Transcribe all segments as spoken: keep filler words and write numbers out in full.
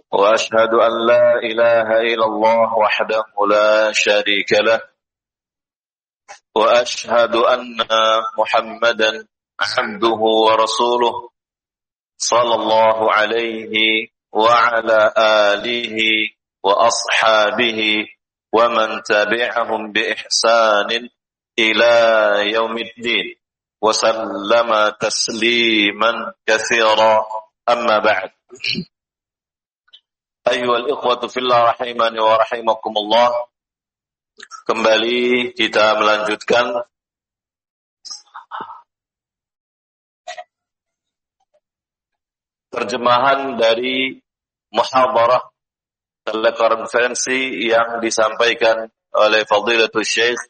وأشهد أن لا إله إلا الله وحده لا شريك له وأشهد أن محمدا عبده ورسوله صلى الله عليه وعلى آله وأصحابه ومن تبعهم بإحسان إلى يوم الدين وسلم تسليما كثيرا أما بعد. Ayyuhal ikhwatu fillah rahimani wa rahimakumullah. Kembali kita melanjutkan terjemahan dari muhadarah telekonferensi yang disampaikan oleh Fadilatul Syekh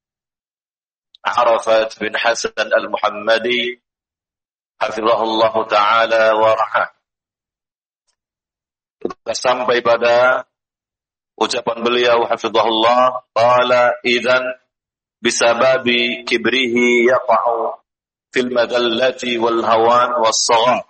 Arafat bin Hasan Al-Muhammadi hafizahullah ta'ala wa rahmah. Kita sampai pada ucapan beliau hafizahullah, qala idzan bisababi kibrihi yaqa'u fil madallati wal hawan was saghar.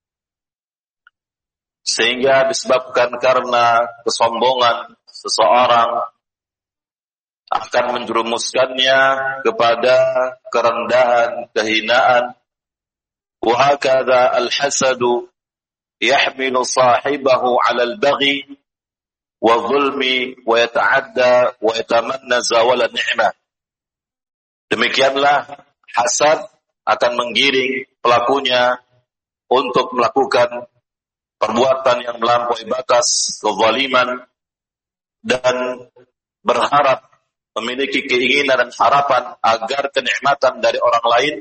Sehingga disebabkan karena kesombongan seseorang akan menjerumuskannya kepada kerendahan, kehinaan. Wa hakadha al-hasadu yahmilu sahibahu 'ala al-baghi wa dhulmi wa yata'adda wa yatamanna zawala ni'mah. Demikianlah hasad akan menggiring pelakunya untuk melakukan perbuatan yang melampaui batas, kezaliman, dan berharap memiliki keinginan dan harapan agar kenikmatan dari orang lain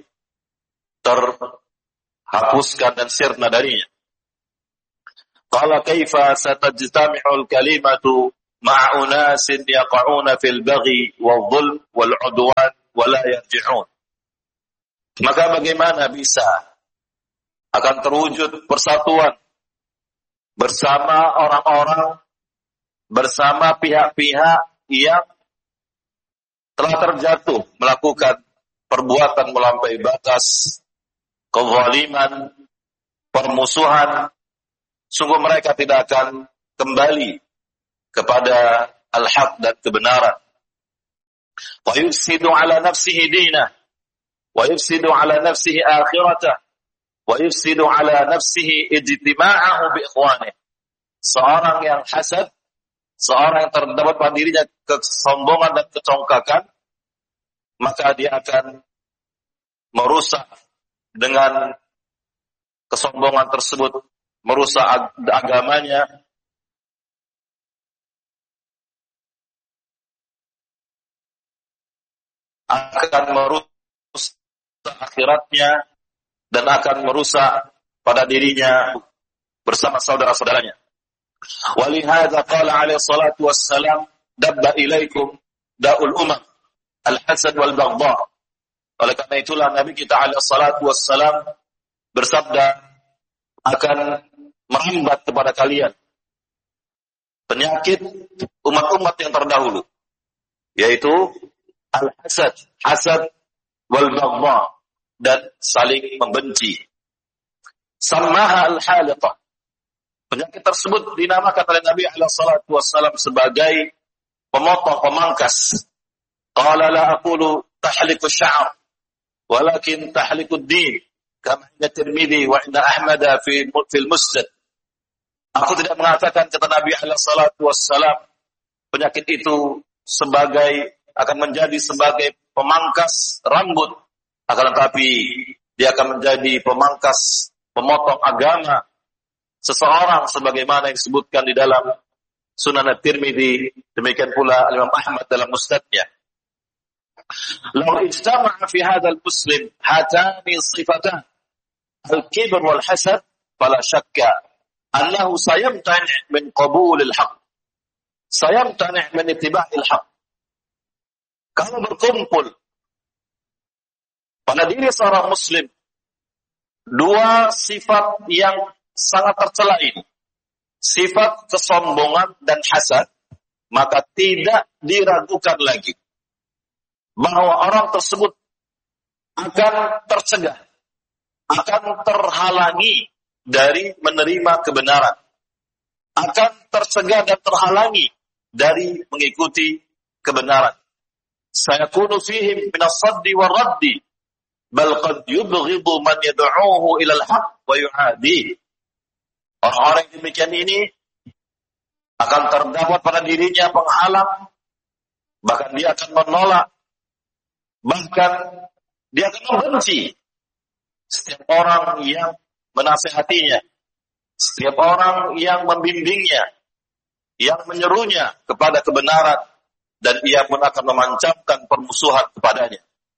terhapuskan dan sirna darinya. Qala kaifa satajtami'ul kalimatu ma'a unasin yaqa'una fil baghi wal dhulm wal 'udwan wa la yarji'un. Maka bagaimana bisa akan terwujud persatuan bersama orang-orang, bersama pihak-pihak yang telah terjatuh melakukan perbuatan melampaui batas, kezaliman, permusuhan. Sungguh mereka tidak akan kembali kepada al-haq dan kebenaran. Wa yufsidu ala nafsihi dinah, wa yufsidu ala nafsihi akhiratah, wa yufsidu ala nafsihi ijtima'ahu bi ikhwanih. Seorang yang hasad, seorang yang terdapat pada dirinya kesombongan dan kecongkakan, maka dia akan merusak dengan kesombongan tersebut, merusak ag- agamanya, akan merusak akhiratnya, dan akan merusak pada dirinya bersama saudara-saudaranya. Walihada qala alaihi salatu wassalam, dabba ilaikum da'ul umam al-hasad wal baghdha. Oleh karena itulah Nabi kita alaihi salatu wassalam bersabda, akan merambat kepada kalian penyakit umat-umat yang terdahulu, yaitu al-hasad, hasad wal baghdha, dan saling membenci. Samaha al-haliqah. Penyakit tersebut dinamakan oleh Nabi alaihi salatu wassalam sebagai pemotong, pemangkas. Qala la aqulu tahliku sya'r, walakin tahliku ad-din, kama inda Tirmidzi wa inda Ahmad fi fil Musnad. Aku tidak mengatakan, kata Nabi alaihi salatu wassalam, penyakit itu sebagai akan menjadi sebagai pemangkas rambut, akan tetapi dia akan menjadi pemangkas, pemotong agama seseorang, sebagaimana yang disebutkan di dalam Sunan At-Tirmidzi, demikian pula Imam Ahmad dalam Musnadnya. Law ijtama'a fi hadzal muslim hatani sifatan al-kibr wal hasad fala syakka annahu sayamtani' min qabulil haqq, sayamtani' min ittiba'il haqq. Kalau berkumpul pada diri seorang muslim dua sifat yang sangat tercela ini, sifat kesombongan dan hasad, maka tidak diragukan lagi bahwa orang tersebut akan tercegah, akan terhalangi dari menerima kebenaran. akan tercegah dan terhalangi dari mengikuti kebenaran. Sayakunu fihim minas saddi wa raddi bal qad yubghidu man yad'uhu ila al-haq wa yu'adi. Orang-orang yang demikian ini akan terdapat pada dirinya penghalang, bahkan dia akan menolak, bahkan dia akan membenci setiap orang yang menasihatinya, setiap orang yang membimbingnya, yang menyerunya kepada kebenaran, dan ia pun akan memancapkan permusuhan kepadanya.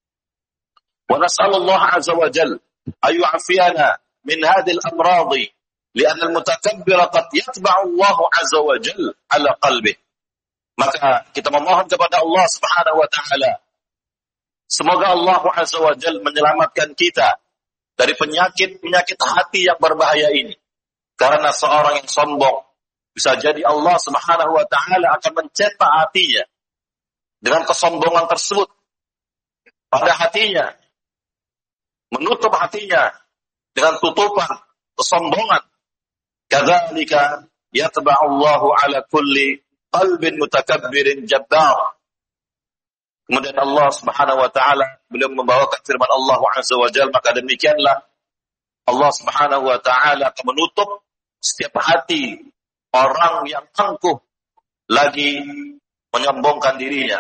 Wa nas'alullah azza wa jalla ayu'afiyana min hadhil amradi li'anna al-mutakabbira qad yatba'u Allah azza wa jalla ala qalbihi. Maka kita memohon kepada Allah Subhanahu wa taala, semoga Allah azza wa jalla menyelamatkan kita dari penyakit-penyakit hati yang berbahaya ini. Karena seorang yang sombong, bisa jadi Allah Subhanahu wa taala akan mencetak hatinya dengan kesombongan tersebut pada hatinya, menutup hatinya dengan tutupan kesombongan. Kadzalika yatba'allahu ala kulli qalbin mutakabbirin jabbar. Kemudian Allah Subhanahu wa taala beliau membawakan firman Allah Azza wa Jalla, maka demikianlah Allah Subhanahu wa taala akan menutup setiap hati orang yang angkuh lagi menyombongkan dirinya.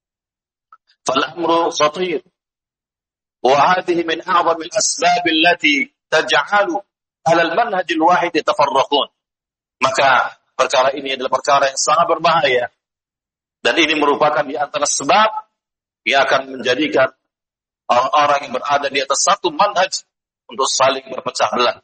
Fal amru khatir wa hadhihi min a'zam al-asbab allati taj'alu 'ala al-manhaj al-wahid tafarraqun. Maka perkara ini adalah perkara yang sangat berbahaya, dan ini merupakan di antara sebab yang akan menjadikan orang-orang yang berada di atas satu manhaj untuk saling berpecah belah.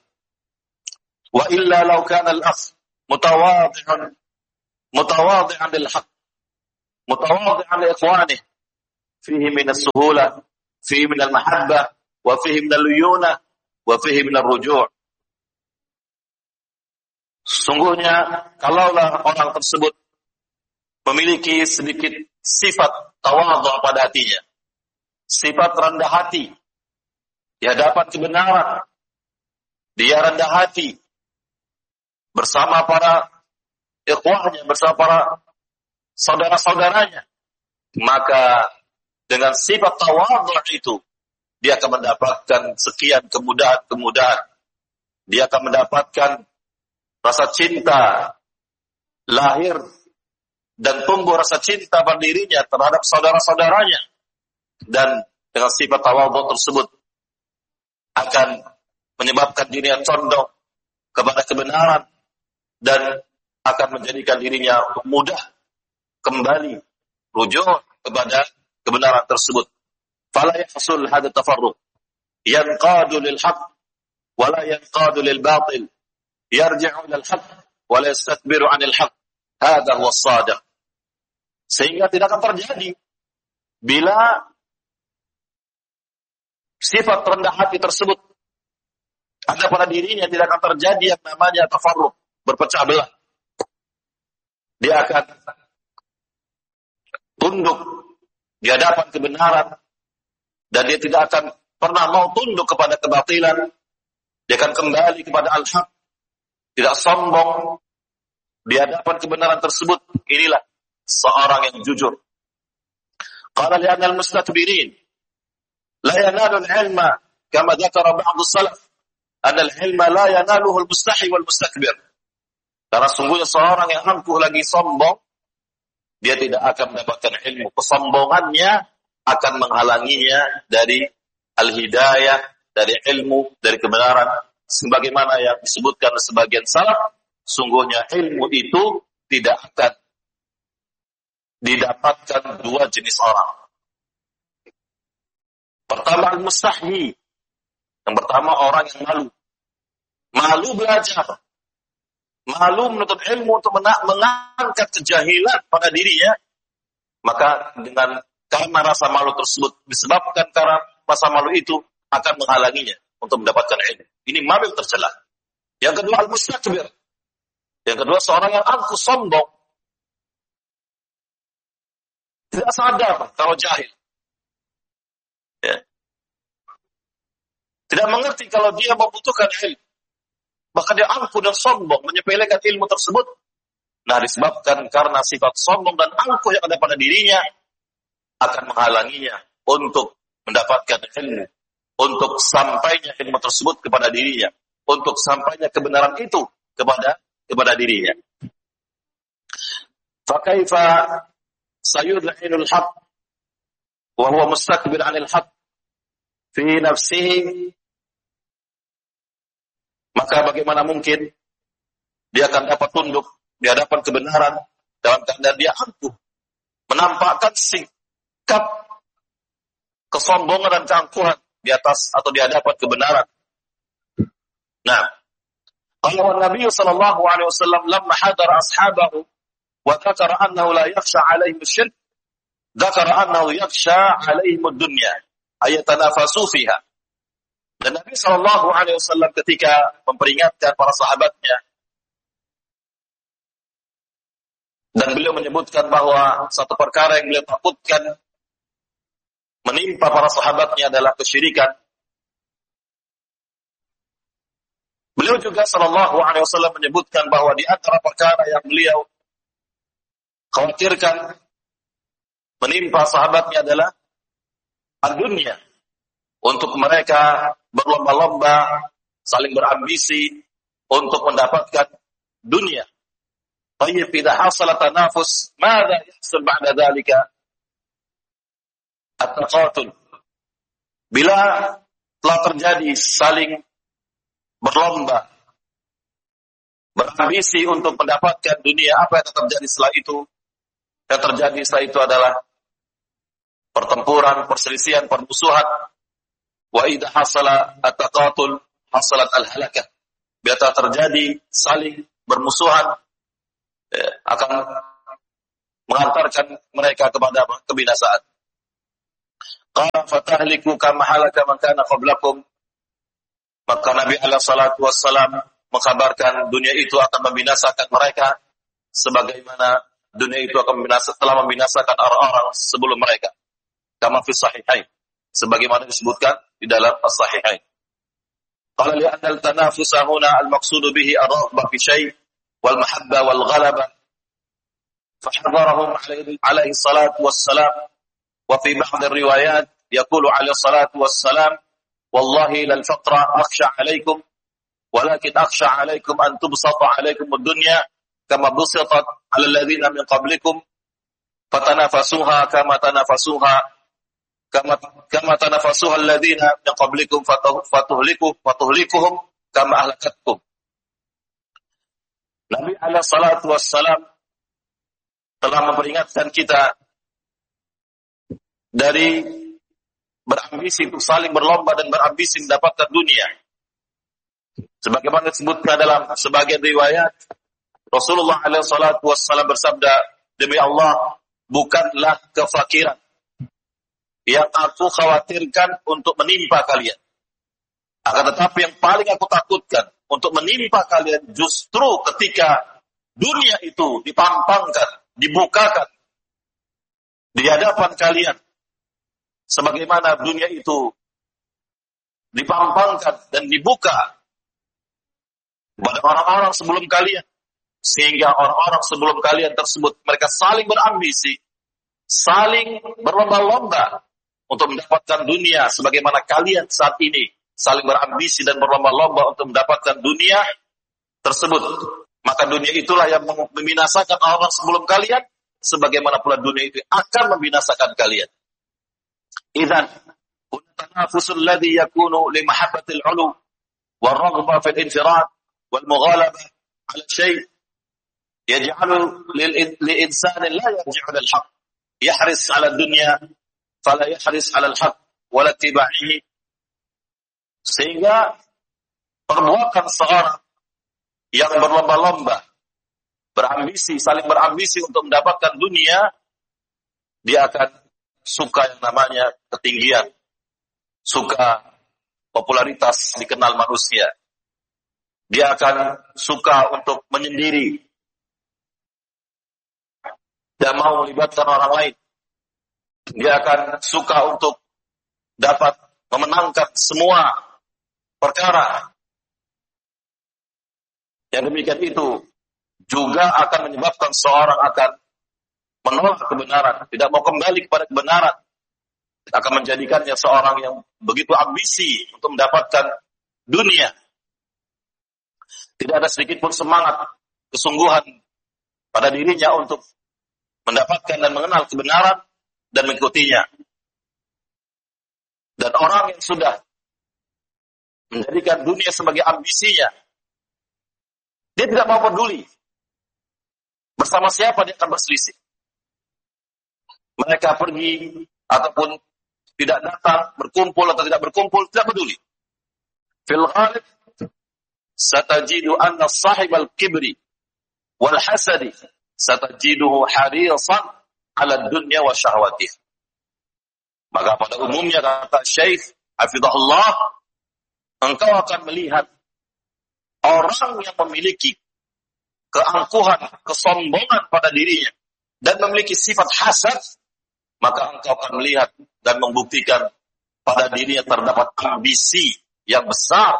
Wa illa law kana al-akh mutawadhi'an mutawadhi'an lil haqq mutawadhi'an li ikhwanihi fihi min as-suhula fihi min al-mahabbah wa fihi min al-luyuna wa fihi min ar-ruju'. Sungguhnya kalaulah orang tersebut memiliki sedikit sifat tawadhu pada hatinya, sifat rendah hati di hadapan kebenaran, dia rendah hati bersama para ikhwahnya, bersama para saudara-saudaranya, maka dengan sifat tawadhu itu dia akan mendapatkan sekian kemudahan-kemudahan. Dia akan mendapatkan rasa cinta lahir dan tumbuh rasa cinta pada dirinya terhadap saudara-saudaranya, dan dengan sifat tawadhu tersebut akan menyebabkan dirinya condong kepada kebenaran dan akan menjadikan dirinya mudah kembali rujuk kepada kebenaran tersebut. Fala yahsul hadha tafarruq yanqadu lil haqq wa la yanqadu lil batil, yarji'u lil haqq wa la yastakbiru 'anil haqq. Hadha huwa as-shadiq. Sehingga tidak akan terjadi bila sifat rendah hati tersebut ada pada dirinya, tidak akan terjadi yang namanya tafarruq, berpecah belah. Dia akan tunduk di hadapan kebenaran, dan dia tidak akan pernah mau tunduk kepada kebatilan. Dia akan kembali kepada al-haq, tidak sombong di hadapan kebenaran tersebut. Inilah seorang yang jujur. Qala li'anna al-mustakbirin la yanalu al-ilma kama dzakara ba'd as-salaf anna al-ilma la yanaluhu al-mustahi wal-mustakbir. Karena sungguhnya seorang yang angkuh lagi sombong, dia tidak akan mendapatkan ilmu. Kesombongannya akan menghalanginya dari al-hidayah, dari ilmu, dari kebenaran. Sebagaimana yang disebutkan sebagian salaf, sungguhnya ilmu itu tidak akan didapatkan dua jenis orang. Pertama, al-mustahi. Yang pertama, orang yang malu. Malu belajar. Malu menuntut ilmu untuk mengangkat kejahilan pada dirinya. Maka dengan karena rasa malu tersebut disebabkan karena rasa malu itu akan menghalanginya untuk mendapatkan ilmu. Ini malu yang tercela. Yang kedua, al-mustakbir. Yang kedua, seorang yang angkuh sombong. Tidak sadar kalau jahil. Ya. Tidak mengerti kalau dia membutuhkan ilmu. Bahkan dia angkuh dan sombong, menyepelekan ilmu tersebut Nah, disebabkan karena sifat sombong dan angkuh yang ada pada dirinya akan menghalanginya untuk mendapatkan ilmu, untuk sampainya ilmu tersebut kepada dirinya, untuk sampainya kebenaran itu kepada kepada dirinya. Fakaifa sayud'inul haqq wa huwa mustakbir 'anil haqq fi nafsihi, maka bagaimana mungkin dia akan dapat tunduk di hadapan kebenaran dalam keadaan dia angkuh, menampakkan sikap kesombongan dan keangkuhan di atas atau di hadapan kebenaran. Nah, kalau Nabi sallallahu alaihi wasallam lamma hadara ashabahu wa dzakara annahu la yakhsha 'alaihim asy-syirk, dzakara annahu yakhsha 'alaihim ad-dunya ayatanafasu fiha. Dan Nabi sallallahu alaihi wasallam ketika memperingatkan para sahabatnya, dan beliau menyebutkan bahwa satu perkara yang beliau takutkan menimpa para sahabatnya adalah kesyirikan. Beliau juga sallallahu alaihi wasallam menyebutkan bahwa di antara perkara yang beliau khawatirkan menimpa sahabatnya adalah dunia. Untuk mereka berlomba-lomba, saling berambisi untuk mendapatkan dunia. Tayyib idza hasala tanafus, madza yahsul ba'da dzalika? At-taqatul. Bila telah terjadi saling berlomba, berambisi untuk mendapatkan dunia, apa yang terjadi setelah itu? Yang terjadi setelah itu adalah pertempuran, perselisihan, permusuhan. Wa idza hasala at-taqatul hasalat al-halakah. Bila telah terjadi saling bermusuhan, akan mengantarkan mereka kepada kebinasaan. Qala fatahliku kama halaka man kana qablakum. Maka Nabi alaihi salatu wassalam mengkabarkan dunia itu akan membinasakan mereka sebagaimana dunia itu akan membinasakan telah membinasakan orang-orang sebelum mereka. Kama fi sahihain, sebagaimana disebutkan di dalam as-sahihain. Qala li anna al-tanafusa huna al-maqsud bihi ar-raghbah fi syai' والمحبة والغلبة فحضرهم عليه الصلاة والسلام. وفي بعض الروايات يقول عليه الصلاة والسلام والله للفقر أخشى عليكم ولكن أخشى عليكم أن تبسط عليكم الدنيا كما بسطت على الذين من قبلكم فتنافسوها كما تنافسوها كما كما تنافسوها الذين من قبلكم فتهلكوا فتهلكهم كما أهلكتكم. Nabi alaihi salatu wassalam telah memperingatkan kita dari berambisi untuk saling berlomba dan berambisi mendapatkan dunia. Sebagaimana disebutkan dalam sebagian riwayat, Rasulullah alaihi salatu wassalam bersabda, demi Allah, bukanlah kefakiran yang aku khawatirkan untuk menimpa kalian. Akan tetapi yang paling aku takutkan untuk menimpa kalian justru ketika dunia itu dipampangkan, dibukakan di hadapan kalian. Sebagaimana dunia itu dipampangkan dan dibuka pada orang-orang sebelum kalian. Sehingga orang-orang sebelum kalian tersebut, mereka saling berambisi, saling berlomba-lomba untuk mendapatkan dunia. Sebagaimana kalian saat ini saling berambisi dan berlomba-lomba untuk mendapatkan dunia tersebut. Maka dunia itulah yang membinasakan orang sebelum kalian, sebagaimana pula dunia itu akan membinasakan kalian. Idzan, tanafusul ladzi yakunu li mahabbatil 'ulu wal raghbah fil infirad wal mughalabah 'ala syai' yaj'alu lil insani la yarji'u lil haqq yahris 'ala dunya fala yahris 'ala al haqq wa la ittiba'ihi. Sehingga perbuatan seorang yang berlomba-lomba, berambisi, saling berambisi untuk mendapatkan dunia, dia akan suka yang namanya ketinggian, suka popularitas dikenal manusia. Dia akan suka untuk menyendiri, tidak mau melibatkan orang lain. Dia akan suka untuk dapat memenangkan semua perkara. Yang demikian itu juga akan menyebabkan seorang akan menolak kebenaran, tidak mau kembali kepada kebenaran, akan menjadikannya seorang yang begitu ambisi untuk mendapatkan dunia. Tidak ada sedikit pun semangat, kesungguhan pada dirinya untuk mendapatkan dan mengenal kebenaran dan mengikutinya. Dan orang yang sudah menjadikan dunia sebagai ambisinya, dia tidak mau peduli bersama siapa dia akan berselisih. Mereka pergi ataupun tidak datang, berkumpul atau tidak berkumpul, tidak peduli. Fil ghalib satajidu anna sahibal kibri wal hasadi satajiduhu harisan ala dunya wa syahwatih. Maka pada umumnya kata Syekh hafizahullah, engkau akan melihat orang yang memiliki keangkuhan, kesombongan pada dirinya dan memiliki sifat hasad, maka engkau akan melihat dan membuktikan pada dirinya terdapat ambisi yang besar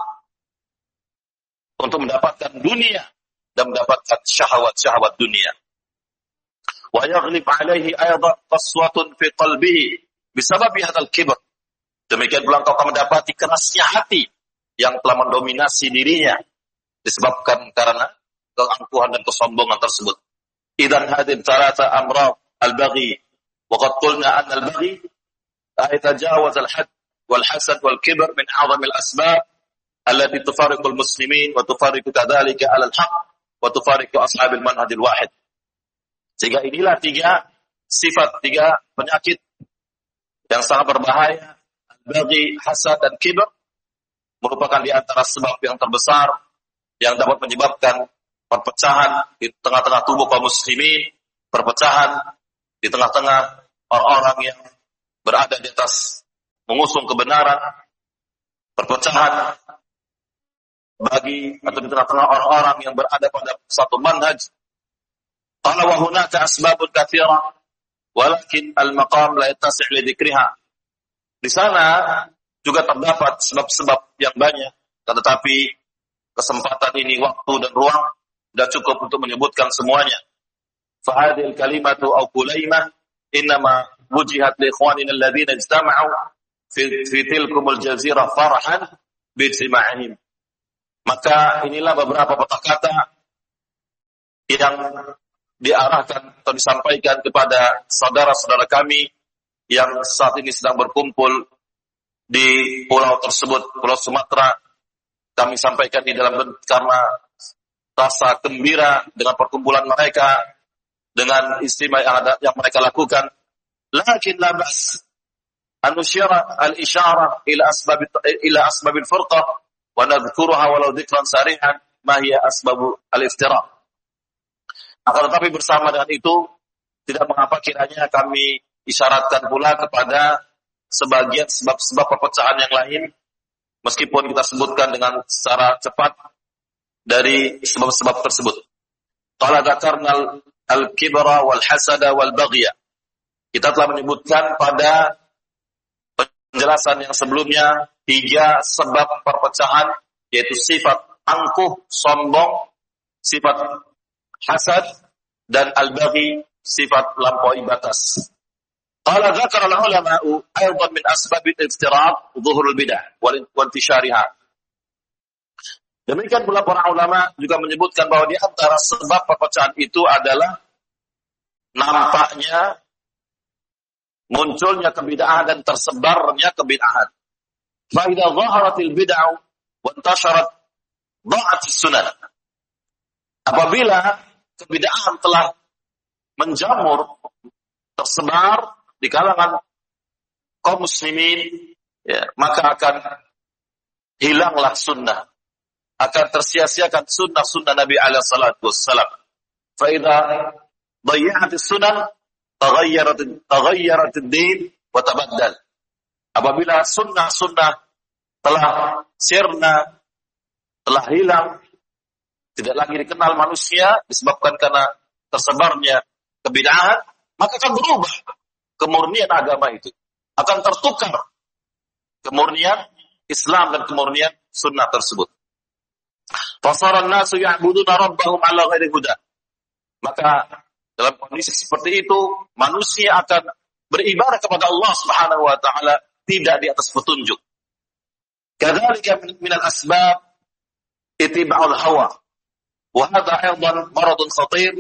untuk mendapatkan dunia dan mendapatkan syahwat-syahwat dunia. Wa yaghlib alaihi aydan qaswatun fi qalbihi bisabab hadzal kibr. Demikian pula engkau akan mendapati kerasnya hati yang telah mendominasi dirinya disebabkan karena keangkuhan dan kesombongan tersebut. Idzan hadhihi thalatha amrad al-baghi wa qad qulna anna al-baghi يتجاوز الحد والحسد والكبر من أعظم الأسباب التي تفارق المسلمين وتفارق كذلك على الحق وتفارق أصحاب المنهج الواحد. Sehingga inilah tiga sifat, tiga penyakit yang sangat berbahaya, bagi hasad dan kibr, merupakan di antara sebab yang terbesar yang dapat menyebabkan perpecahan di tengah-tengah tubuh kaum muslimin, perpecahan di tengah-tengah orang-orang yang berada di atas mengusung kebenaran, perpecahan bagi atau di tengah-tengah orang-orang yang berada pada satu manhaj. Qala wa hunaka asbabun katsira walakin al-maqam la yattasi' li dzikriha. Di sana juga terdapat sebab-sebab yang banyak, tetapi kesempatan ini, waktu dan ruang tidak cukup untuk menyebutkan semuanya. Fa hadhil kalimatu aw kulaimah innama wujihat li ikhwanina alladhina ijtama'u fi fi tilkumul jazirah farahan bi ijtima'ihim. Maka inilah beberapa kata-kata yang diarahkan atau disampaikan kepada saudara-saudara kami yang saat ini sedang berkumpul di pulau tersebut, Pulau Sumatera. Kami sampaikan di dalam karena rasa gembira dengan perkumpulan mereka, dengan istimewa yang, ada, yang mereka lakukan. Lakin la ba's an nusyira al-isyara ila asbab ila asbab al-furqah wa nadhkuruha walau dhikran sarihan ma hiya asbab al-iftira. Akan tetapi bersama dengan itu tidak mengapa kiranya kami isyaratkan pula kepada sebagian sebab-sebab perpecahan yang lain, meskipun kita sebutkan dengan secara cepat dari sebab-sebab tersebut. Qala dzakarna al-kibra wal hasada wal baghya. Kita telah menyebutkan pada penjelasan yang sebelumnya tiga sebab perpecahan, yaitu sifat angkuh, sombong, sifat hasad, dan al-baghi, sifat lampaui batas. Qala dzakara al-ulama'u aidan min asbab al-iftiraq dhuhur al-bid'ah wa intishariha. Demikian pula para ulama juga menyebutkan bahwa di antara sebab perpecahan itu adalah nampaknya munculnya kebid'ahan dan tersebarnya kebid'ahan. Fa idza dhaharatil bid'ah wa intasharat dha'atis sunnah. Apabila kebid'ahan telah menjamur, tersebar di kalangan kaum muslimin, ya, maka akan hilanglah sunnah, akan tersia-siakan sunnah-sunnah Nabi alaihi salatu wassalam. Fa idza dhayya'atis sunnah taghayyarat taghayyarat ad-din wa tabaddal. Apabila sunnah-sunnah telah sirna, telah hilang, tidak lagi dikenal manusia disebabkan karena tersebarnya kebid'ahan, maka akan berubah kemurnian agama itu, akan tertukar kemurnian Islam dan kemurnian sunnah tersebut. Fasara an-nasu ya'buduna rabbahum 'ala ghairi huda Maka dalam kondisi seperti itu, manusia akan beribadah kepada Allah Subhanahu wa taala tidak di atas petunjuk. Kadzalika min al-asbab ittiba'ul hawa. Wa hadha aidan maradun khatir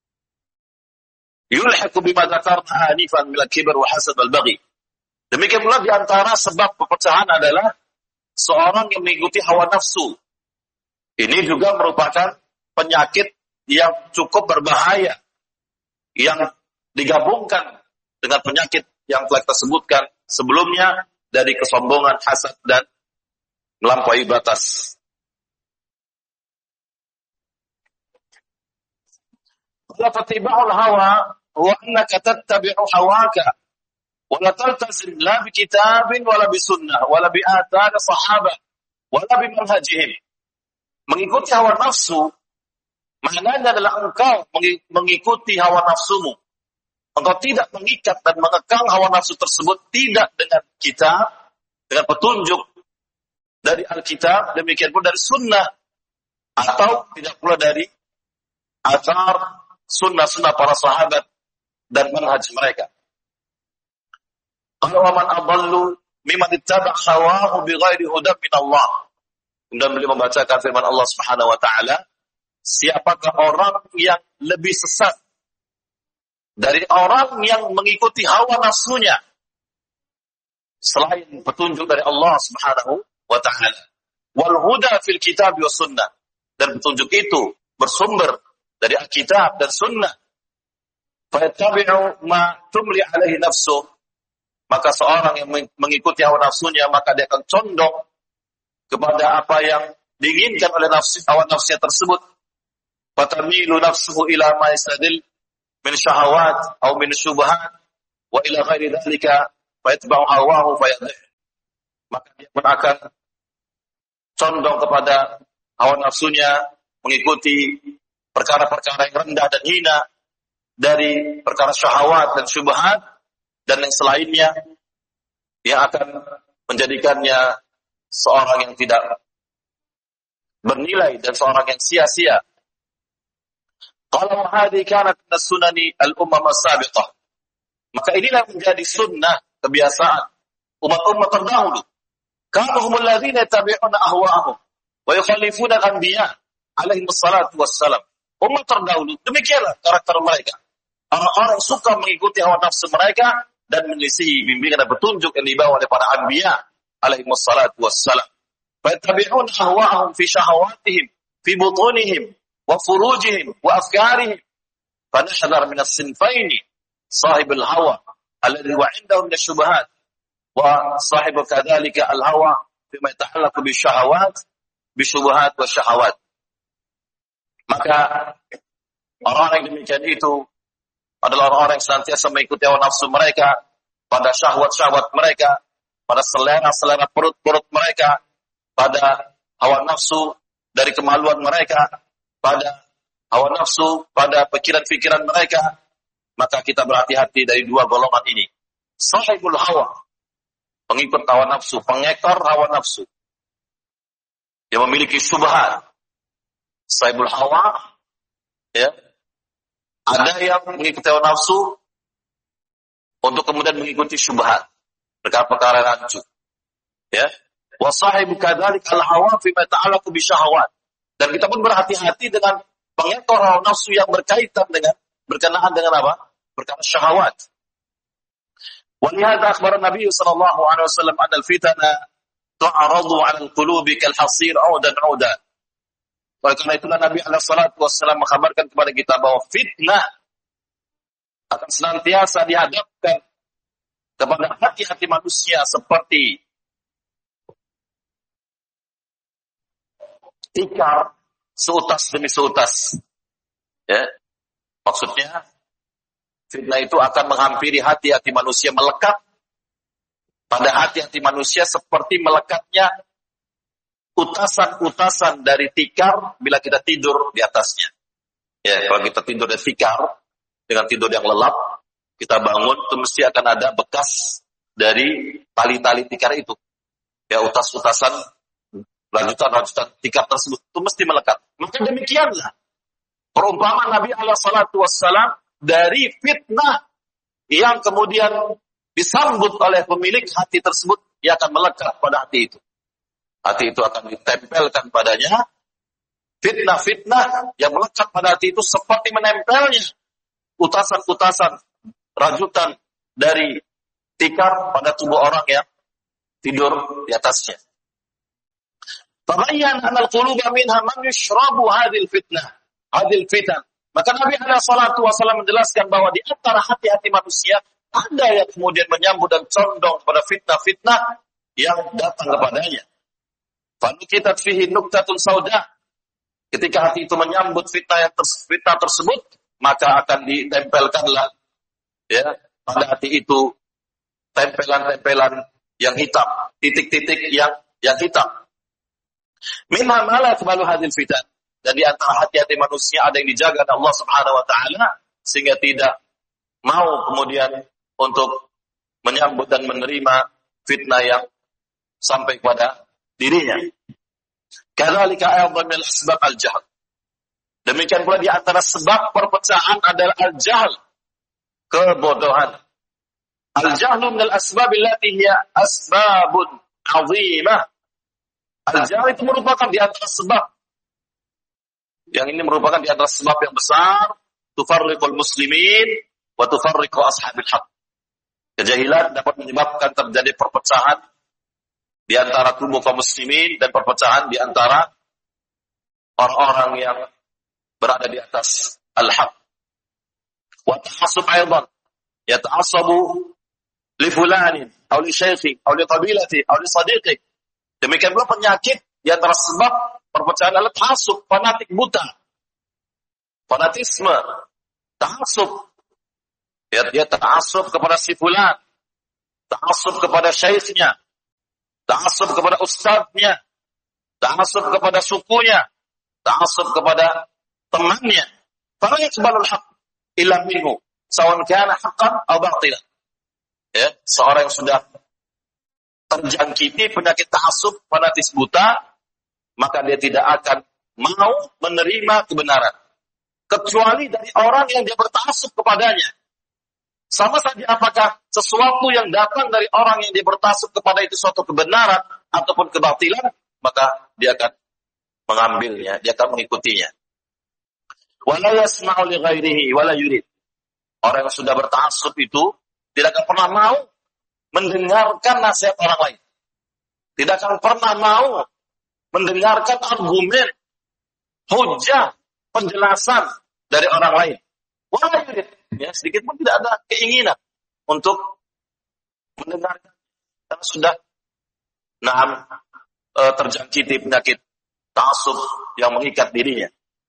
yulhiqu bima dzakarna anifan min al-kibr wa hasad wal baghi. Demikian pula di antara sebab perpecahan adalah seorang yang mengikuti hawa nafsu. Ini juga merupakan penyakit yang cukup berbahaya yang digabungkan dengan penyakit yang telah kita sebutkan sebelumnya dari kesombongan, hasad, dan melampaui batas. Fatiba'ul hawa huwa annaka tattabi'u hawaka wa la taltazim la bi kitabin wa la bi sunnah wa la bi athar sahabah wa la bi manhajihim. Mengikuti hawa nafsu maknanya adalah engkau mengikuti hawa nafsumu. Engkau tidak mengikat dan mengekang hawa nafsu tersebut tidak dengan kitab, dengan petunjuk dari Alkitab, demikian pula dari sunnah, atau tidak pula dari athar sunnah-sunnah para sahabat dan manhaj mereka. Qala wa man adallu mimman ittaba'a hawahu bighairi hudan min Allah. Kemudian beliau membacakan firman Allah Subhanahu wa taala, siapakah orang yang lebih sesat dari orang yang mengikuti hawa nafsunya selain petunjuk dari Allah Subhanahu wa taala. Wal huda fil kitab wa sunnah, dan petunjuk itu bersumber dari Alkitab dan sunnah. Fa yattabi'u ma tumli alaihi nafsu, maka seorang yang mengikuti hawa nafsunya maka dia akan condong kepada apa yang diinginkan oleh nafsu, hawa nafsunya tersebut. Fatamilu nafsuhu ila ma yastadil min syahawat atau min syubhat wa ila ghairi dzalika fa yatba'u hawahu fa yadhih. Maka dia pun akan condong kepada hawa nafsunya, mengikuti perkara-perkara yang rendah dan hina dari perkara syahwat dan syubhat dan yang selainnya yang akan menjadikannya seorang yang tidak bernilai dan seorang yang sia-sia. Qala hadhihi kanat as-sunani al-ummah as-sabiqah. Maka inilah menjadi sunnah, kebiasaan umat-umat terdahulu. Kanu humul ladzina yattabi'una ahwa'ahum wa yukhalifuna al-anbiya alaihi wassalatu wassalam. Umat terdahulu demikianlah karakter mereka. Orang-orang yang suka mengikuti hawa nafsu mereka dan menyelisihi bimbingan dan petunjuk yang dibawa oleh para anbiya alaihi wassalatu wassalam. Fa yattabi'una ahwa'ahum fi syahawatihim fi butunihim wa furujihim wa afkarihim. Fa nahdhar min as-sinfaini sahibul hawa alladhi wa 'indahu min asy-syubhat wa sahibu kadzalika al-hawa fima yata'allaqu bisyahawat bisyubhat wa syahawat. Maka orang-orang yang demikian itu adalah orang-orang yang senantiasa mengikuti hawa nafsu mereka pada syahwat-syahwat mereka, pada selera-selera perut-perut mereka, pada hawa nafsu dari kemaluan mereka, pada hawa nafsu pada pikiran-pikiran mereka. Maka kita berhati-hati dari dua golongan ini. Sahibul hawa, pengikut hawa nafsu, pengekor hawa nafsu yang memiliki syubhat. Sahibul hawa, ya, ada yang mengikuti hawa nafsu untuk kemudian mengikuti syubhat, perkara-perkara rancu, ya. Wa sahibu kadzalik al-hawa fi ma ta'allaqu bi syahawat. Dan kita pun berhati-hati dengan pengekor hawa nafsu yang berkaitan dengan berkenaan dengan apa? Perkara syahwat. Wa lihadza akhbara Nabi sallallahu alaihi wasallam anna al-fitana tu'aradu 'ala al-qulubi kal hasir 'udan 'udan. Oleh karena itulah Nabi alaihi salatu wasallam mengkabarkan kepada kita bahwa fitnah akan senantiasa dihadapkan kepada hati-hati manusia seperti tikar seutas demi seutas. Ya. Maksudnya fitnah itu akan menghampiri hati-hati manusia, melekat pada hati-hati manusia seperti melekatnya utasan-utasan dari tikar bila kita tidur di atasnya. Ya, kalau kita tidur di tikar dengan tidur yang lelap, kita bangun itu mesti akan ada bekas dari tali-tali tikar itu. Ya, utas-utasan lanjutan-lanjutan tikar tersebut itu mesti melekat. Maka demikianlah Perumpamaan Nabi alaihi salatu wassalam dari fitnah yang kemudian disambut oleh pemilik hati tersebut, ia akan melekat pada hati itu. Hati itu akan ditempelkan padanya fitnah-fitnah yang melekat pada hati itu seperti menempelnya utasan-utasan rajutan dari tikar pada tubuh orang yang tidur di atasnya. Tabayyan anal quluba minha man yushrabu hadhil fitnah, hadhil fitan. Maka Nabi alaihi salatu wasallam menjelaskan bahwa di antara hati-hati manusia ada yang kemudian menyambut dan condong pada fitnah-fitnah yang datang kepadanya. Fanukitat fihi nuktatun sauda. Ketika hati itu menyambut fitnah yang ters- fitnah tersebut, maka akan ditempelkanlah ya pada hati itu tempelan-tempelan yang hitam, titik-titik yang yang hitam. Minha ma la taqbalu hadhil fitan. Dan di antara hati-hati manusia ada yang dijaga oleh Allah Subhanahu wa taala sehingga tidak mau kemudian untuk menyambut dan menerima fitnah yang sampai pada dirinya. Kadzalika aydan min asbab al-jahl. Demikian pula di antara sebab perpecahan adalah al-jahl, kebodohan. Al-jahlu min al-asbab allati hiya asbabun 'azimah. Al-jahl itu merupakan di antara sebab. Yang ini merupakan di antara sebab yang besar, tufarriqul muslimin wa tufarriqu ashabil haq. Kejahilan dapat menyebabkan terjadi perpecahan di antara tubuh kaum muslimin dan perpecahan di antara orang-orang yang berada di atas al-haq. Wa ta'assub aidan, yata'assabu li fulanin aw li syaikhi aw li qabilati aw li sadiqi. Demikian pula penyakit di antara sebab perpecahan adalah ta'assub, fanatik buta. Fanatisme, ta'assub. Ya, dia ta'assub kepada si fulan, ta'assub kepada syekhnya, ta'assub kepada ustadznya, ta'assub kepada sukunya, ta'assub kepada temannya. Fala yaqbalul haqq illa minhu, sawan kana haqqan aw batilan. Ya, seorang yang sudah terjangkiti penyakit ta'assub, fanatis buta, maka dia tidak akan mau menerima kebenaran kecuali dari orang yang dia berta'assub kepadanya. Sama saja apakah sesuatu yang datang dari orang yang dia berta'assub kepada itu suatu kebenaran ataupun kebatilan, maka dia akan mengambilnya, dia akan mengikutinya. Wala yasma'u li ghairihi wala yurid. Orang yang sudah berta'assub itu tidak akan pernah mau mendengarkan nasihat orang lain. Tidak akan pernah mau mendengarkan argumen, hujah, penjelasan dari orang lain. Wala yurid. Ya, sedikit pun tidak ada keinginan untuk mendengarkan karena sudah naam e, terjangkiti penyakit ta'assub yang mengikat dirinya.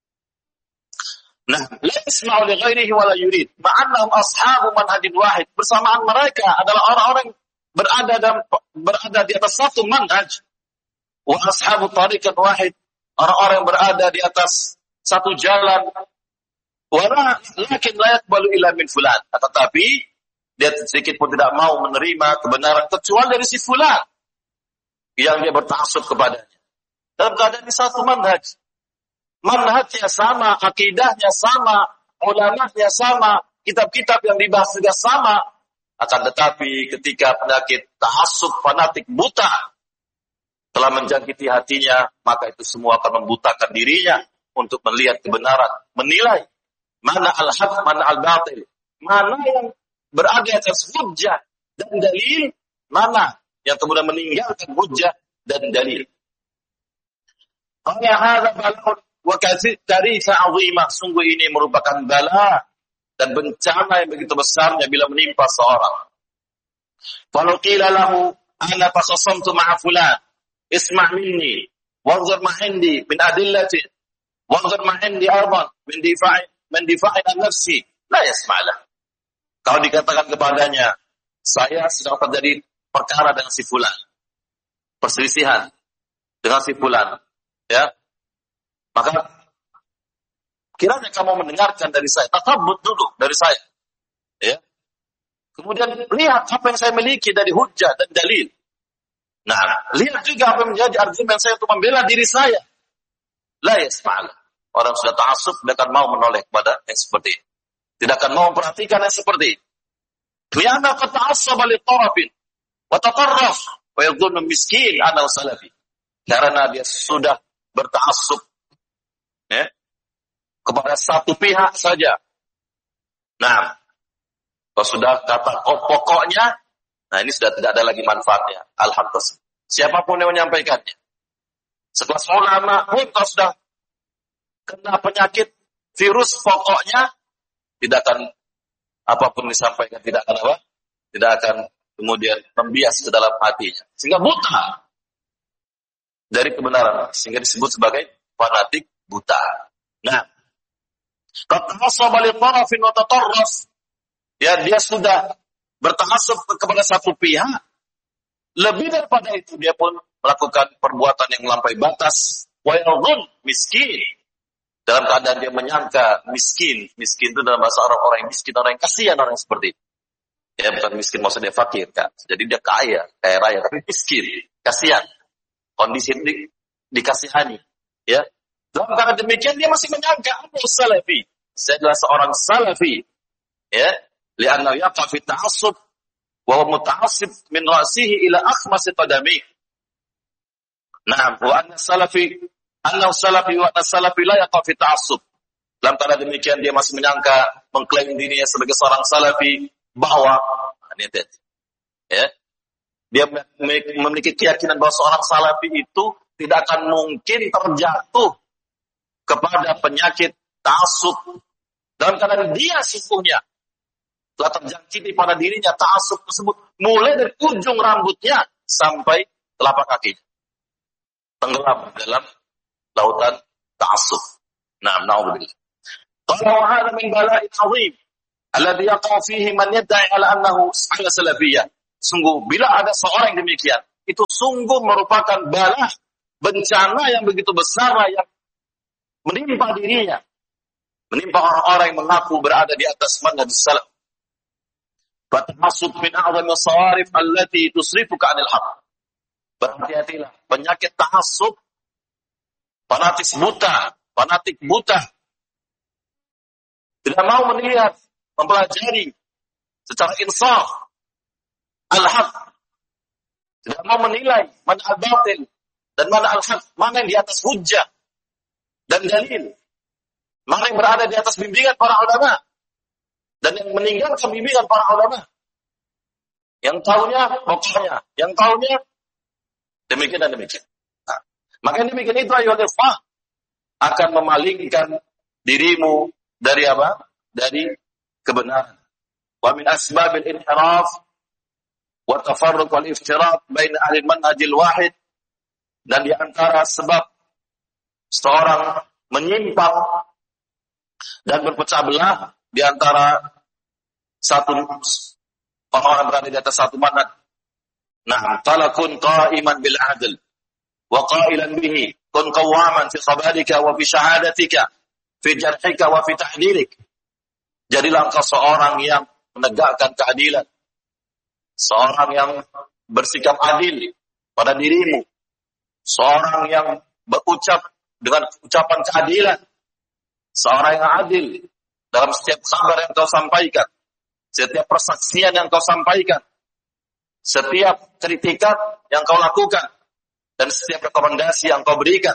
Nah, la yasma'u li ghairihi wa la yurid, ma'annahum ashabu manhajin wahid. Bersamaan mereka adalah orang-orang berada dalam berada di atas satu manhaj. Wa ashabu tariqan wahid, orang-orang yang berada di atas satu jalan. Wala lakin la yaqbalu illa min fulan. Tetapi dia sedikit pun tidak mau menerima kebenaran kecuali dari si fulan yang dia berta'assub kepadanya. Dalam keadaan di satu manhaj. Manhajnya sama, akidahnya sama, ulamanya sama, kitab-kitab yang dibahas juga sama. Akan tetapi ketika penyakit ta'assub fanatik buta telah menjangkiti hatinya, maka itu semua akan membutakan dirinya untuk melihat kebenaran, menilai mana al-haq, mana al-batil, mana yang berada atas hujjah dan dalil, mana yang kemudian meninggalkan hujjah dan dalil. Qala hadza bala'un wa katsirisa 'azimah. Sungguh ini merupakan bala dan bencana yang begitu besarnya bila menimpa seorang. Falau qila lahu ana fasasamtu ma'a fulan isma' minni wanzur ma 'indi min adillati wanzur ma 'indi arban min difa'i mendifa'in an-nafsi, la yasma'lah. Kalau dikatakan kepadanya, saya sedang terjadi perkara dengan si fulan, perselisihan dengan si fulan, ya, maka kiranya kamu mendengarkan dari saya, tatabbut dulu dari saya, ya. Kemudian lihat apa yang saya miliki dari hujjah dan dalil. Nah, lihat juga apa yang menjadi argumen saya untuk membela diri saya. La yasma'lah. Orang sudah ta'assub tidak akan mau menoleh kepada yang seperti ini. Tidak akan mau memperhatikan yang seperti ini. Lianna qad ta'assaba li tarafin wa tatarraf wa yadhunnu miskin annahu salafi. Karena dia sudah berta'assub ya, kepada satu pihak saja. Nah, kalau sudah kata oh, pokoknya, nah ini sudah tidak ada lagi manfaatnya. Alhamdulillah. Siapapun yang menyampaikannya. Sekelas ulama pun kalau sudah kena penyakit virus pokoknya tidak akan apapun disampaikan tidak akan apa? Tidak akan kemudian membias ke dalam hatinya. Sehingga buta dari kebenaran, sehingga disebut sebagai fanatik buta. Nah, ya dia sudah berta'assub kepada satu pihak. Lebih daripada itu dia pun melakukan perbuatan yang melampaui batas. Wa yadhun miskin. Dalam keadaan dia menyangka miskin. Miskin itu dalam bahasa Arab orang yang miskin, orang yang kasihan, orang yang seperti itu. Ya bukan miskin maksudnya fakir kan. Jadi dia kaya, kaya raya tapi miskin, kasihan. Kondisi ini di, dikasihani. Ya. Dalam keadaan demikian dia masih menyangka aku salafi. Saya adalah seorang salafi. Ya. Li'annahu yaqa fi ta'assub wa huwa muta'assib min ra'sihi ila akhmasi qadamihi. Nah, wa anna salafi annahu salafi wa anna salafi la yaqa fi ta'assub. Dalam keadaan demikian dia masih menyangka mengklaim dirinya sebagai seorang salafi bahwa ini ya. Dia memiliki keyakinan bahwa seorang salafi itu tidak akan mungkin terjatuh kepada penyakit ta'assub. Dalam keadaan dia sesungguhnya telah terjangkiti pada dirinya ta'assub tersebut mulai dari ujung rambutnya sampai telapak kakinya. Tenggelam dalam lautan ta'assub. Nah, na'udzubillah. Qala wa hadha min bala'in 'azim alladhi yaqa fihi man yad'i 'ala annahu ala salafiyyah. Sungguh bila ada seorang yang demikian, itu sungguh merupakan bala, bencana yang begitu besar yang menimpa dirinya. Menimpa orang-orang yang mengaku berada di atas manhaj salaf. Fatahasub min a'zami as-sawarif allati tusrifuka 'anil haqq. Berhati-hatilah, penyakit ta'assub, fanatik buta, fanatik buta. Tidak mau melihat, mempelajari secara insaf al-haq. Tidak mau menilai mana al-batil dan mana al-haq, mana yang di atas hujjah dan dalil. Mana yang berada di atas bimbingan para ulama dan yang meninggalkan bimbingan para ulama. Yang tahunya pokoknya, yang tahunya demikian dan demikian. Nah, maka demikian itu ayo ikhwah akan memalingkan dirimu dari apa? Dari kebenaran. Wa min asbabil inhiraf wa tafarruq wal iftirat baina ahli manhajil wahid, dan di antara sebab seorang menyimpang dan berpecah belah di antara satu orang berada di atas satu manhaj. Nah, talakun qa'iman bil adl wa qailan bihi kun qawaman fi khabarika wa fi syahadatika fi jarhika wa fi ta'dilik. Jadilah engkau seorang yang menegakkan keadilan, seorang yang bersikap adil pada dirimu, seorang yang berucap dengan ucapan keadilan, seorang yang adil dalam setiap kabar yang kau sampaikan, setiap persaksian yang kau sampaikan, setiap kritikan yang kau lakukan, dan setiap rekomendasi yang kau berikan.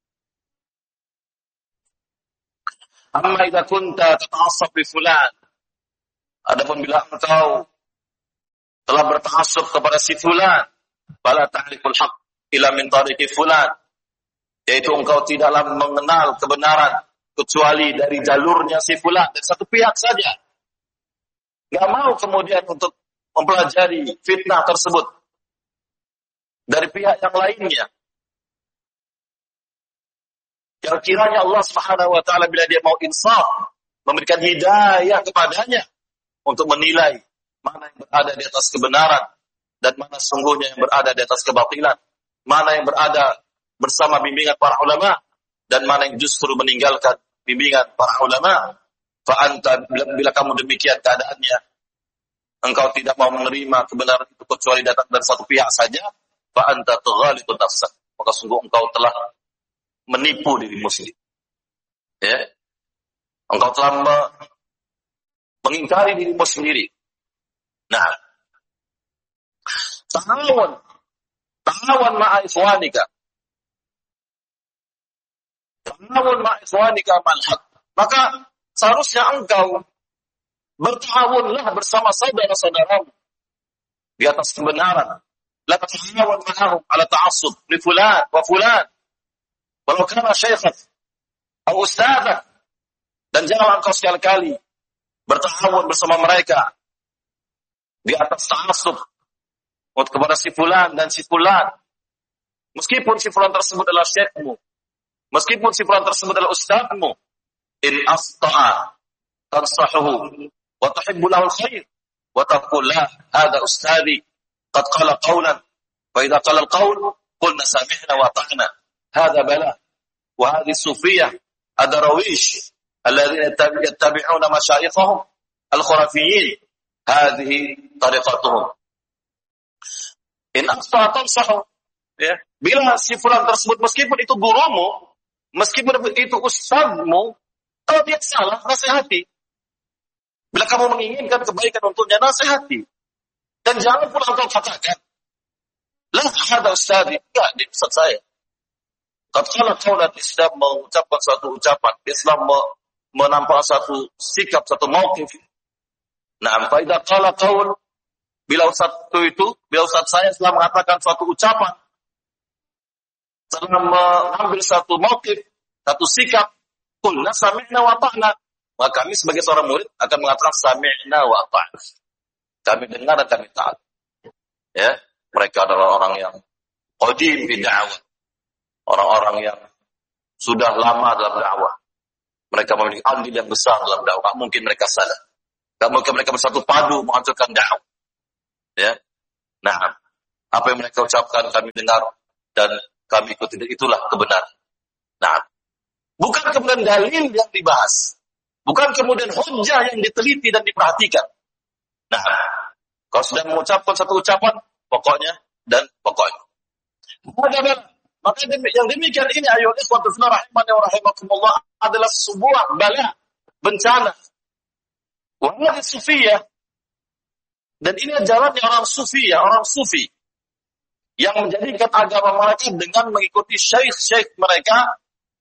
Amma idza kunta tata'assab bi fulan. Adapun bila engkau telah berta'assub kepada si fulan, fala ta'riful haqq ila min tariqi fulan. Yaitu engkau tidaklah mengenal kebenaran kecuali dari jalurnya si fulan, dari satu pihak saja. Enggak mau kemudian untuk mempelajari fitnah tersebut dari pihak yang lainnya. Yang kiranya Allah Subhanahu wa taala bila dia mau insaf, memberikan hidayah kepadanya untuk menilai mana yang berada di atas kebenaran dan mana sungguhnya yang berada di atas kebatilan, mana yang berada bersama bimbingan para ulama dan mana yang justru meninggalkan bimbingan para ulama. Fa anta bila kamu demikian keadaannya, engkau tidak mau menerima kebenaran itu kecuali datang dari satu pihak saja, fa anta tughalitu nafsak, maka sungguh engkau telah menipu dirimu sendiri. Ya, engkau telah me- mengingkari dirimu sendiri. Nah, ta'awun, ta'awun ma'a ikhwanika. Ta'awun ma'a ikhwanika mal haq. Maka seharusnya engkau bertawunlah bersama saudara-saudaramu di atas kebenaran. La tata'awun ma'ahum ala ta'assub li fulan wa fulan. Walau kana syaikhan atau ustadzah. Dan janganlah engkau sekali-kali bertawun bersama mereka di atas ta'assub kepada si fulan dan si fulan. Meskipun si fulan tersebut adalah syekhmu, meskipun si fulan tersebut adalah ustadzmu, in asta'a tansahuhu wa tuhibbu lahu alkhair wa taqul la hadha ustadhi qad qala qawlan fa idza qala alqawl qulna sami'na wa ata'na hadha bala wa hadhihi sufiyah adarawish alladhina yattabi'una masyayikhahum al-khurafiyyin hadhihi tariqatuhum in asta'a tansahu. Ya, bila si fulan tersebut meskipun itu gurumu, meskipun itu ustadzmu, kalau dia salah, nasihati. Bila kamu menginginkan kebaikan untuknya, nasihati. Dan jangan pula engkau katakan, lah ada ustadz, enggak, dia ustadz saya. Tatkala kaulat Islam mengucapkan satu ucapan, Islam menampakkan satu sikap, satu mauqif. Nah, faidah qala qaul, bila ustadz itu, bila ustadz saya setelah mengatakan suatu ucapan, setelah mengambil satu mauqif, satu sikap, qulna sami'na wa ata'na. Maka kami sebagai seorang murid akan mengatakan sami'na wa ata'na. Kami dengar dan kami taat. Ya, mereka adalah orang yang qadim fi da'wah. Orang-orang yang sudah lama dalam dakwah. Mereka memiliki andil yang besar dalam dakwah. Mungkin mereka salah. Tak mungkin mereka bersatu padu menghancurkan dakwah. Ya. Nah, apa yang mereka ucapkan kami dengar dan kami ikuti, itulah kebenaran. Nah, bukan kemudian dalil yang dibahas. Bukan kemudian hujah yang diteliti dan diperhatikan. Nah, kalau sudah mengucapkan satu ucapan, pokoknya dan pokoknya. Maka yang demikian ini, ayolah ikhwatul fillah rahimani wa rahimakumullah, adalah sebuah bala, bencana. Wahai sufiyah. Dan ini jalannya orang sufiyah, orang sufi. Yang menjadikan agama mereka dengan mengikuti syekh-syekh mereka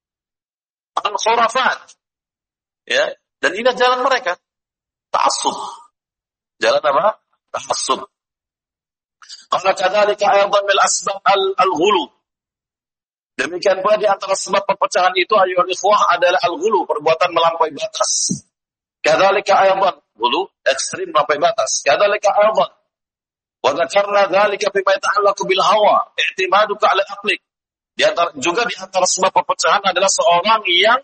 al-khurafat. Ya, dan ini jalan mereka. Ta'assub. Jalan apa? Ta'assub. Qala kadzalika aydan mil asbab al-ghulu. Demikian pula di antara sebab perpecahan itu ayyuhal ikhwah adalah al-ghulu, perbuatan melampaui batas. Kadzalika aydan, ghulu ekstrim melampaui batas. Kadzalika aydan wa dzakarna dzalika bima yata'allaqu bil hawa, i'timaduka 'ala aqlik. Di antara juga di antara sebab perpecahan adalah seorang yang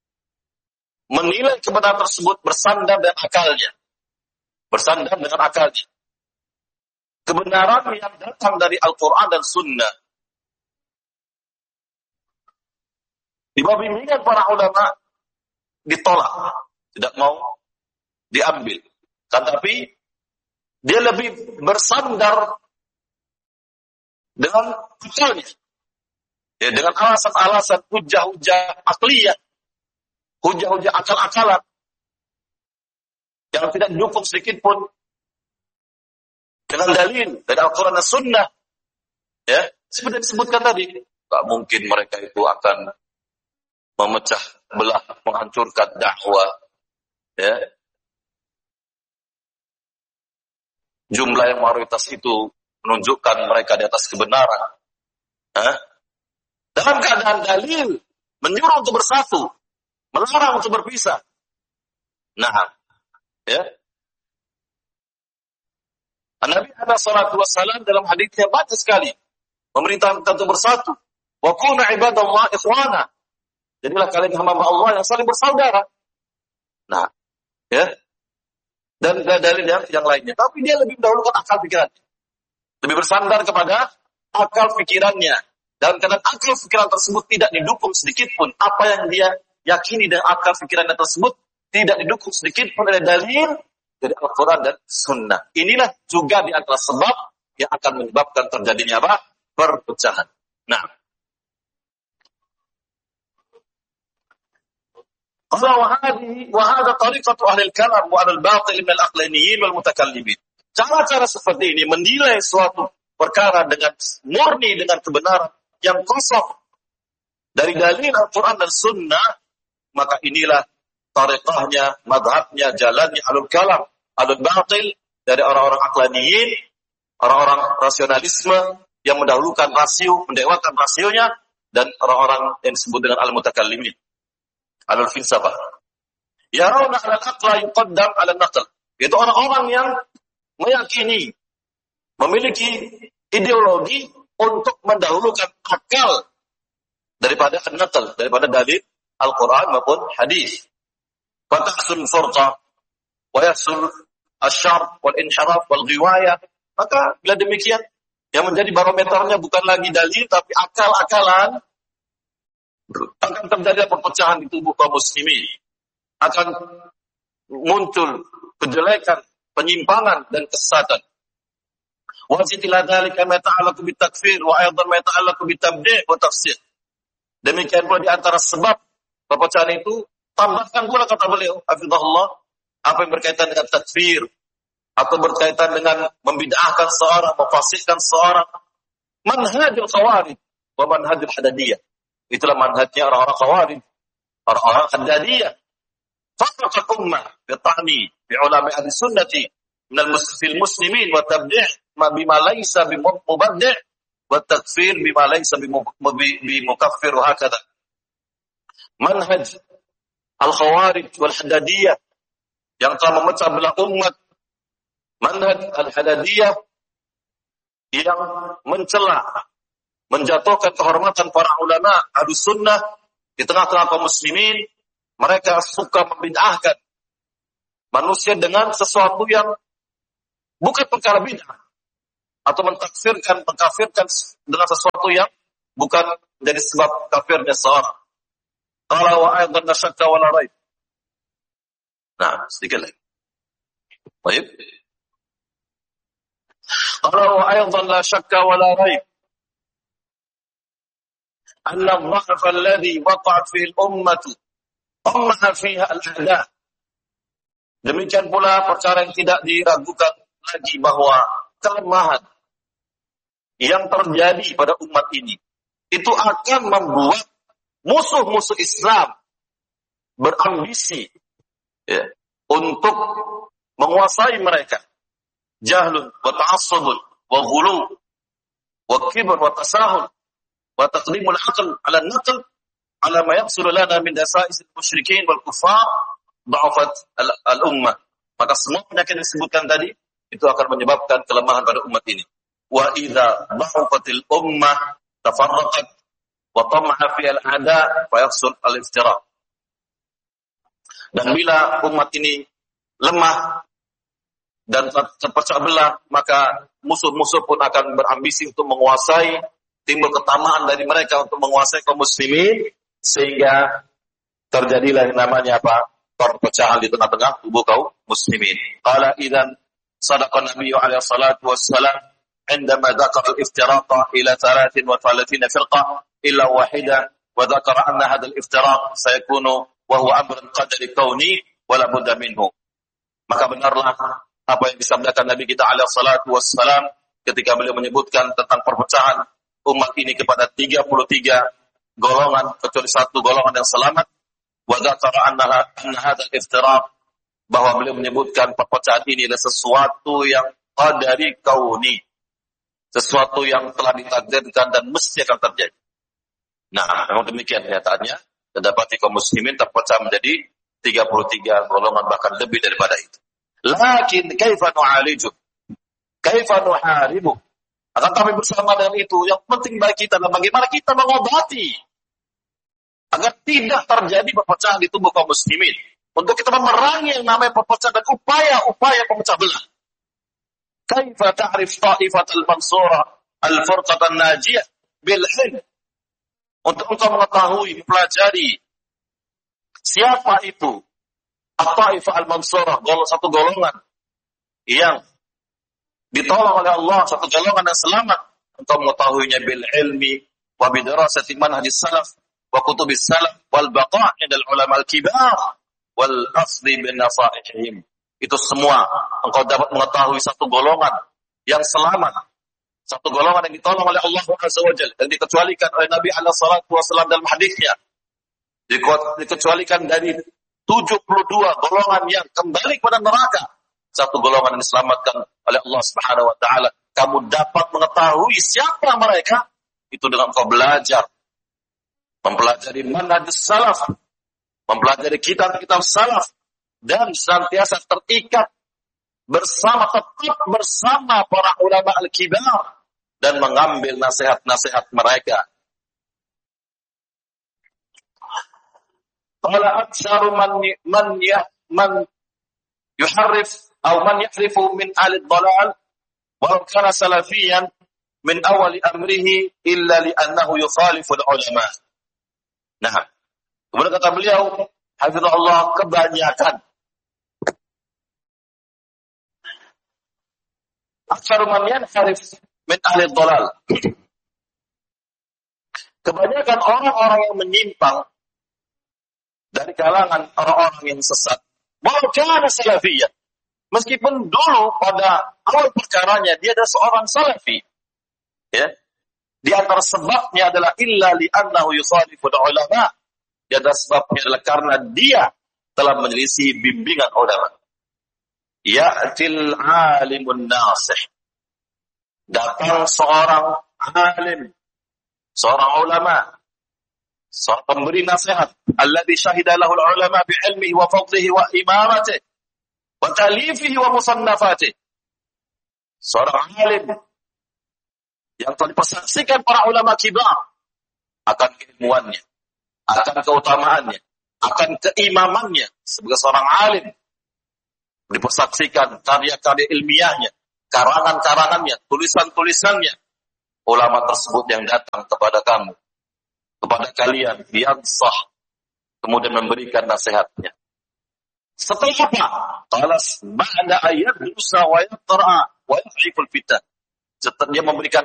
menilai kebenaran tersebut bersandar dengan akalnya. Bersandar dengan akalnya. Kebenaran yang datang dari Al-Quran dan Sunnah. Di bawah bimbingan para ulama ditolak. Tidak mau diambil. Tetapi dia lebih bersandar dengan akalnya. Ya, dengan alasan-alasan hujah-hujah akliyah. Hujah-hujah akal-akalan yang tidak didukung sedikit pun dengan dalil dari Al-Quran dan Sunnah. Ya, seperti disebutkan tadi, tak mungkin mereka itu akan memecah belah, menghancurkan dakwah. Ya, jumlah yang mayoritas itu menunjukkan mereka di atas kebenaran. Hah? Dalam keadaan dalil menyuruh untuk bersatu, melarang untuk berpisah. Nah, ya. Nabi alaihi salatu wassalam dalam hadisnya banyak sekali memerintahkan untuk bersatu. Wa kunu ibadallah ikhwana. Jadilah kalian hamba Allah yang saling bersaudara. Nah, ya. Dan dalil yang, yang lainnya. Tapi dia lebih mendahulukan akal pikirannya. Lebih bersandar kepada akal pikirannya. Dan karena akal pikiran tersebut tidak didukung sedikit pun apa yang dia yakini dan akal pikirannya tersebut tidak didukung sedikit pun oleh dalil dari Al-Quran dan Sunnah. Inilah juga di antara sebab yang akan menyebabkan terjadinya apa? Perpecahan. Nah, Qala wa hadhihi wa hadha tariqatu ahli al-kalam wa ahli al-batil min al-aqlaniyin wal mutakallimin. Cara-cara seperti ini menilai suatu perkara dengan murni dengan kebenaran yang kosong dari dalil Al-Quran dan Sunnah, maka inilah tariqahnya, madhabnya, jalannya ahlul kalam, ahlul batil, dari orang-orang aqlaniyin, orang-orang rasionalisme yang mendahulukan rasio, mendewakan rasionya, dan orang-orang yang disebut dengan al-mutakallimin, ahlul filsafah. Yarawna al-aqla yuqaddam ala-naql. Itu orang-orang yang meyakini, memiliki ideologi untuk mendahulukan akal daripada an-naql, daripada dalil Al-Quran maupun hadis. Fatahsul furqa wa yahsul asyar wal inhiraf wal ghiwayah. Maka bila demikian, yang menjadi barometernya bukan lagi dalil tapi akal-akalan, akan terjadi perpecahan di tubuh kaum muslimin, akan muncul kejelekan, penyimpangan dan kesesatan. Wa zidila dzalika ma ta'allaqu bitakfir wa aidan ma ta'allaqu bitabdi' wa tafsir. Demikian pula di antara sebab perpecahan itu, tambahkan pula kata beliau, hafizahullah, apa yang berkaitan dengan takfir, atau berkaitan dengan membid'ahkan seorang, memfasikkan seorang. Manhajul khawarij wa manhajul hadadiyah. Itulah manhajnya orang-orang khawarij, orang-orang hadadiyah. Farraqat ummah bita'ni bi ulama ahli sunnati minal muslimin wa tabdi' ma bima laysa bimubaddi' wa takfir bima laysa bimukaffir wa hakadha. Manhaj al-khawarij wal hadadiyah yang telah memecah belah umat, manhaj al-hadadiyah yang mencela, menjatuhkan kehormatan para ulama ahli sunnah di tengah-tengah kaum muslimin. Mereka suka membid'ahkan manusia dengan sesuatu yang bukan perkara bid'ah, atau mentakfirkan, mengkafirkan dengan sesuatu yang bukan menjadi sebab kafirnya seorang. Qala wa aidan la syakka wa la raib. Nah, sedikit lagi. Baik. Qala wa aidan la syakka wa la raib. Anna al-dha'f alladhi waqa'at fihi al-ummah qammaha fiha al-a'da. Demikian pula perkara yang tidak diragukan lagi bahwa kelemahan yang terjadi pada umat ini itu akan membuat musuh-musuh Islam berambisi ya, untuk menguasai mereka. Jahlun wa ta'assubun wa ghulu wa kibr wa tasahul wa taqdimul aql ala an-naql ala ma yahsul lana min dasa'is al-musyrikin wal kuffar dha'afat al-ummah. Maka semua penyakit yang disebutkan tadi itu akan menyebabkan kelemahan pada umat ini. Wa idza dha'afatil ummah tafarraqat wa tamaha fi al-a'da fa yahsul al-iftira. Dan bila umat ini lemah dan terpecah belah, maka musuh-musuh pun akan berambisi untuk menguasai, timbul ketamaan dari mereka untuk menguasai kaum muslimin, sehingga terjadilah yang namanya apa? Perpecahan di tengah-tengah tubuh kaum muslimin. Qala idzan sadaqa Nabi alaihi salatu wassalam عندما ذكر الافتراق إلى ثلاث وثلاثين فرقة إلا واحدة وذكر أن هذا الافتراق سيكون وهو أمر قدر كوني ولا بد منه. Maka benarlah apa yang disabdakan Nabi kita alaihi salatu wassalam ketika beliau menyebutkan tentang perpecahan umat ini kepada tiga puluh tiga golongan, kecuali satu golongan yang selamat. Wa dzakara anna hadha al-iftiraq, bahwa beliau menyebutkan perpecahan ini adalah sesuatu yang qadari kauni, sesuatu yang telah ditakdirkan dan mesti akan terjadi. Nah, memang demikian kenyataannya. Terdapati kaum muslimin terpecah menjadi tiga puluh tiga golongan, bahkan lebih daripada itu. Lakin kaifa nu'aliju? Kaifa nuharibu? Akan kami bersama dengan itu, yang penting bagi kita adalah bagaimana kita mengobati agar tidak terjadi perpecahan di tubuh kaum muslimin. Untuk kita memerangi yang namanya perpecahan dan upaya-upaya pemecah belah. Kaifa ta'rif ta'ifatal mansura al-furqatan najiyah bil ilm? Untuk engkau mengetahui, mempelajari siapa itu at-ta'ifah al-mansurah, satu golongan yang ditolong oleh Allah, satu golongan yang selamat, engkau mengetahuinya bil ilmi wa bidarasati manhajis salaf, wa kutubis salaf wal baqa' indal ulama al-kibar wal asli bin nasaihim. Itu semua engkau dapat mengetahui satu golongan yang selamat, satu golongan yang ditolong oleh Allah Azza wa Jalla, yang dikecualikan oleh Nabi alaihi salatu wasallam dalam hadisnya, dikecualikan dari tujuh puluh dua golongan yang kembali kepada neraka, satu golongan yang diselamatkan oleh Allah Subhanahu wa taala. Kamu dapat mengetahui siapa mereka itu dengan kau belajar, mempelajari manhaj salaf, mempelajari kitab-kitab salaf, dan senantiasa terikat bersama, tetap bersama para ulama al-kibar dan mengambil nasihat-nasihat mereka. Qala aktsaru man man ya man yuharrif atau man yahrifu min ahli dhalal wa kana salafiyan min awal amrihi illa li annahu yukhalifu al-ulama. Nah, kemudian kata beliau, hafizahullah, kebanyakan aktsaru man yanharif min ahli dhalal, kebanyakan orang-orang yang menyimpang dari kalangan orang-orang yang sesat, walau kana salafiyyan, meskipun dulu pada awal perkaranya dia adalah seorang salafi, ya, di antara sebabnya adalah illa li annahu yukhalifu ulama, di antara sebabnya adalah karena dia telah menyelisih bimbingan ulama. Ya'til alimun nasih, datang seorang alim, seorang ulama, seorang pemberi nasihat, alladhi syahida lahu ulama bi ilmihi wa fadlihi wa imamatihi wa talifihi wa musannafatihi. Seorang alim yang telah dipersaksikan para ulama kibar akan keilmuannya, akan keutamaannya, akan keimamannya sebagai seorang alim, dipersaksikan karya-karya ilmiahnya, karangan-karangannya, tulisan-tulisannya. Ulama tersebut yang datang kepada kamu, kepada kalian, biansah, kemudian memberikan nasihatnya. Setelah apa? Qalas ba'da ayat dusa wa yatra wa yahiful fitan. Setelah dia memberikan